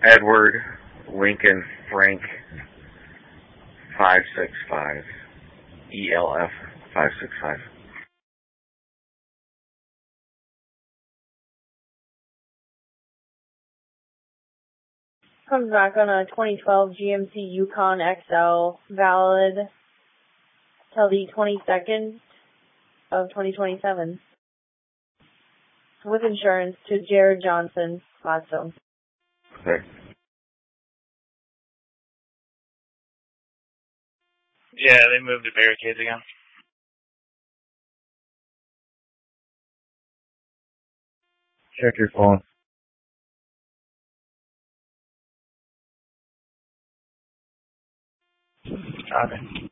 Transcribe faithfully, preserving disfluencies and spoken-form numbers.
Edward Lincoln Frank five six five. E L F five six five. Comes back on a twenty twelve G M C Yukon X L, valid till the twenty-second of twenty twenty-seven. With insurance to Jared Johnson, Gladstone. Okay. Yeah, they moved the barricades again. Check your phone. Copy.